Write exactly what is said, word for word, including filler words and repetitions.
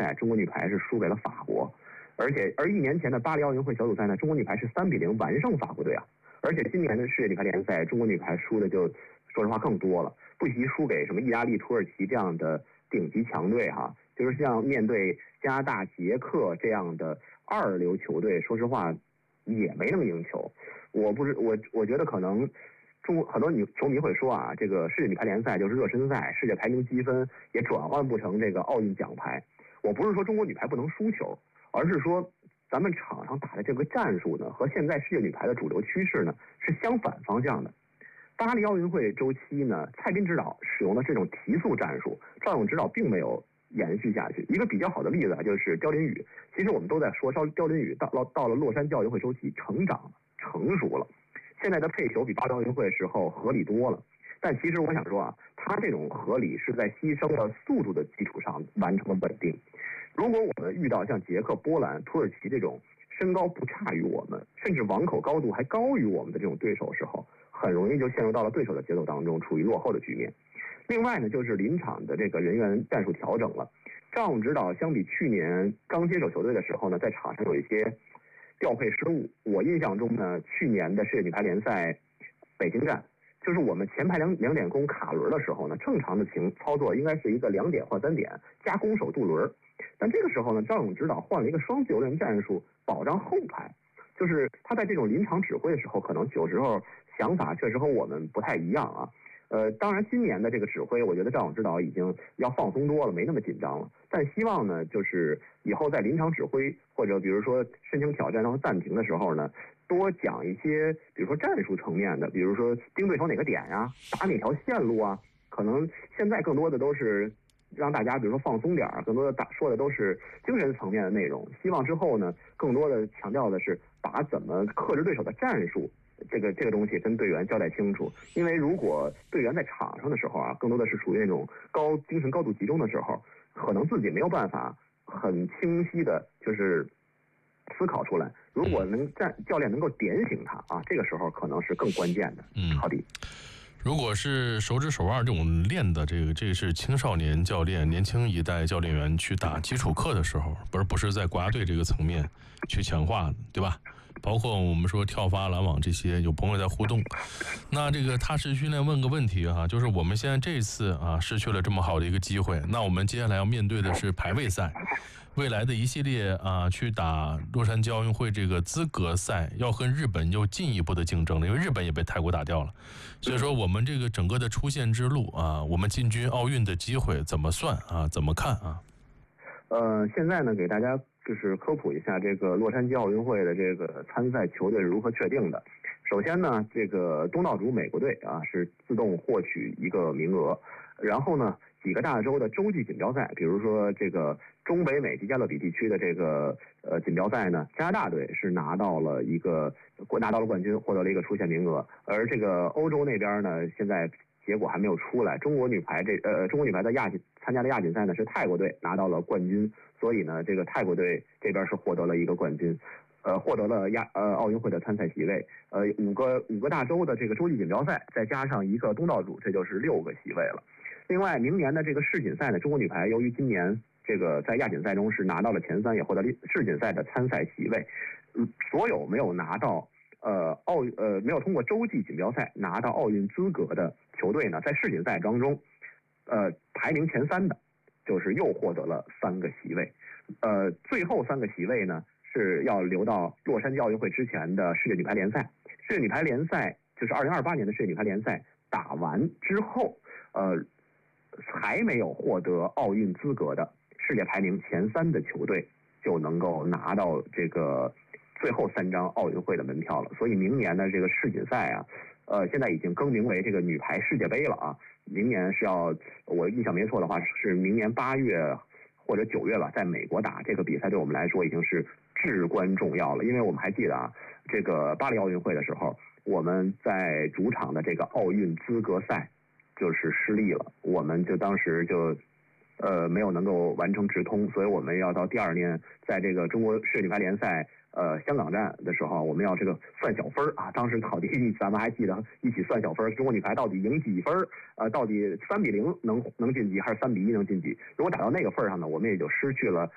赛，中国女排是输给了法国，而且而一年前的巴黎奥运会小组赛呢，中国女排是三比零完胜法国队啊。而且今年的世界女排联赛，中国女排输的就说实话更多了，不惜输给什么意大利、土耳其这样的顶级强队哈，就是像面对加拿大、捷克这样的二流球队，说实话也没能赢球。我不是我我觉得可能中国很多女球迷会说啊，这个世界女排联赛就是热身赛，世界排名积分也转换不成这个奥运奖牌。我不是说中国女排不能输球，而是说咱们场上打的这个战术呢，和现在世界女排的主流趋势呢是相反方向的。巴黎奥运会周期呢，蔡斌指导使用的这种提速战术，赵勇指导并没有延续下去。一个比较好的例子啊，就是刁琳宇。其实我们都在说，刁琳宇到到到了洛杉矶奥运会周期成长了，成熟了，现在的配球比巴黎奥运会时候合理多了。但其实我想说啊，他这种合理是在牺牲了速度的基础上完成了稳定。如果我们遇到像捷克、波兰、土耳其这种身高不差于我们，甚至网口高度还高于我们的这种对手时候，很容易就陷入到了对手的节奏当中，处于落后的局面。另外呢，就是临场的这个人员战术调整了。赵勇指导相比去年刚接手球队的时候呢，在场上有一些调配失误。我印象中呢，去年的世界女排联赛北京站，就是我们前排两两点攻卡轮的时候呢，正常的情操作应该是一个两点换三点加攻守渡轮。但这个时候呢，赵勇指导换了一个双自由人战术，保障后排。就是他在这种临场指挥的时候，可能有时候想法确实和我们不太一样啊。呃，当然今年的这个指挥，我觉得赵勇指导已经要放松多了，没那么紧张了。但希望呢，就是以后在临场指挥或者比如说申请挑战然后暂停的时候呢，多讲一些，比如说战术层面的，比如说盯对手哪个点呀、啊，打哪条线路啊。可能现在更多的都是让大家比如说放松点儿，更多的打说的都是精神层面的内容。希望之后呢，更多的强调的是把怎么克制对手的战术，这个这个东西跟队员交代清楚。因为如果队员在场上的时候啊，更多的是属于那种高精神高度集中的时候，可能自己没有办法很清晰的就是思考出来。如果能战教练能够点醒他啊，这个时候可能是更关键的。 嗯， 好的。 如果是手指手腕这种练的，这个这个是青少年教练、年轻一代教练员去打基础课的时候，不是不是在国家队这个层面去强化的，对吧？包括我们说跳发、拦网这些，有朋友在互动。那这个踏实训练问个问题哈、啊，就是我们现在这次啊失去了这么好的一个机会，那我们接下来要面对的是排位赛。未来的一系列啊，去打洛杉矶奥运会这个资格赛，要和日本又进一步的竞争了，因为日本也被泰国打掉了，所以说我们这个整个的出线之路啊，我们进军奥运的机会怎么算啊？怎么看啊？ 呃，现在呢，给大家就是科普一下这个洛杉矶奥运会的这个参赛球队是如何确定的。首先呢，这个东道主美国队啊是自动获取一个名额，然后呢，几个大洲的洲际锦标赛，比如说这个中北美及加勒比地区的这个呃锦标赛呢，加拿大队是拿到了一个拿到了冠军，获得了一个出线名额。而这个欧洲那边呢，现在结果还没有出来。中国女排这呃中国女排在亚锦参加的亚锦赛呢是泰国队拿到了冠军，所以呢这个泰国队这边是获得了一个冠军。呃，获得了亚呃奥运会的参赛席位，呃五个五个大洲的这个洲际锦标赛，再加上一个东道主，这就是六个席位了。另外，明年的这个世锦赛呢，中国女排由于今年这个在亚锦赛中是拿到了前三，也获得了世锦赛的参赛席位。嗯，所有没有拿到呃奥呃没有通过洲际锦标赛拿到奥运资格的球队呢，在世锦赛当中，呃排名前三的，就是又获得了三个席位。呃，最后三个席位呢，是要留到洛杉矶奥运会之前的世界女排联赛。世界女排联赛就是二零二八年的世界女排联赛打完之后，呃，还没有获得奥运资格的世界排名前三的球队就能够拿到这个最后三张奥运会的门票了。所以明年的这个世锦赛啊，呃，现在已经更名为这个女排世界杯了啊。明年是要，我印象没错的话，是明年八月或者九月吧，在美国打。这个比赛对我们来说已经是至关重要了，因为我们还记得啊，这个巴黎奥运会的时候，我们在主场的这个奥运资格赛就是失利了，我们就当时就呃没有能够完成直通，所以我们要到第二年在这个中国世界女排联赛呃香港站的时候，我们要这个算小分啊。当时考题咱们还记得一起算小分，中国女排到底赢几分，呃，到底三比零能能晋级还是三比一能晋级？如果打到那个份上呢，我们也就失去了